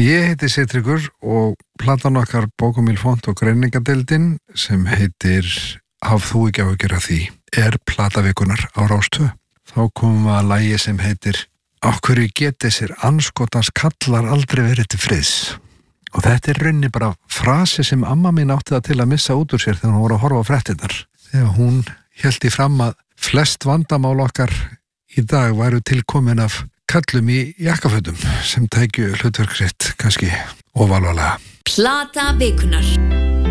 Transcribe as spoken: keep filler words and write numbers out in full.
Ég heiti Sigtryggur og platan okkar Bókumíl Font og greiningadeildin sem heitir Haf þú ekki áhyggjur af því er plata vikunnar á Rás tvö. Þá komum við að lagi sem heitir Af hverju geti sér andskotans kallar aldrei verið til friðs. Og þetta er rauninni bara frasi sem amma mín átti það til að missa út úr sér þegar hún voru að horfa á fréttirnar. Þegar hún hélt í fram að flest vandamál okkar í dag væru tilkomin af kallum í jakkafötum sem tækju hlutverk sitt kannski ofalega. Plata vikunnar.